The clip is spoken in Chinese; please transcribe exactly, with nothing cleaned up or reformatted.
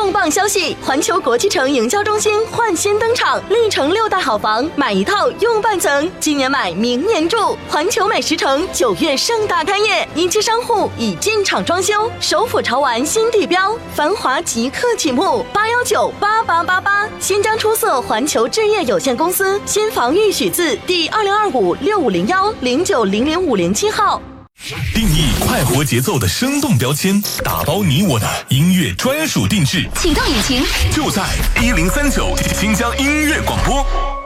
重磅消息，环球国际城营销中心焕新登场，历城六大好房，买一套用半层，今年买明年住。环球美食城九月盛大开业，一期商户已进场装修，首府潮玩新地标，繁华即刻启幕，八一九八八八八。新疆出色环球置业有限公司新房预许字第二零二五六五零幺零九零零五零七号。 定义快活节奏的生动标签，打包你我的音乐专属定制。 启动引擎， 就在一零三九新疆音乐广播。